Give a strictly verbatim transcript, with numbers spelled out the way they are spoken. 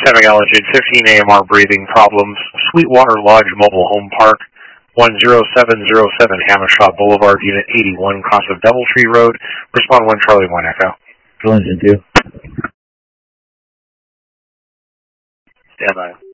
Seven Altitude fifteen A M R breathing problems. Sweetwater Lodge Mobile Home Park, one zero seven zero seven Hamashaw Boulevard, Unit eighty-one, cross of Doubletree Road. Respond one Charlie one Echo. Engine two. Stand by.